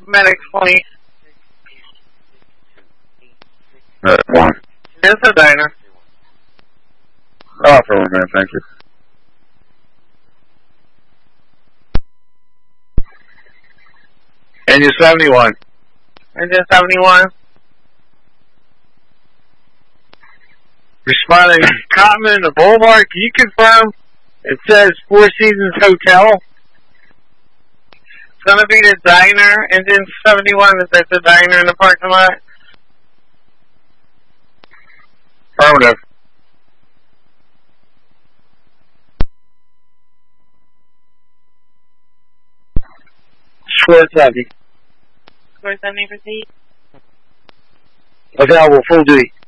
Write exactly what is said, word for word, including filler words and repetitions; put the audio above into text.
Medic twenty. Uh, one. It's a diner. Oh, for one, man, thank you. Engine seventy-one. Engine seventy-one. Responding, Cotman, the Boulevard, can you confirm it says Four Seasons Hotel? It's gonna be the diner. Engine seventy-one, is that the diner in the parking lot? Affirmative. Schwartz Avenue. Where's that name proceed? Available full duty.